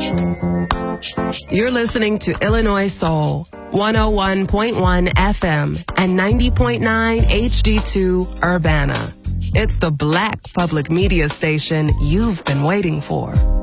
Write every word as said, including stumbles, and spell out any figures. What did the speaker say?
You're listening to Illinois Soul, one oh one point one F M and ninety point nine H D two Urbana. It's the Black public media station you've been waiting for.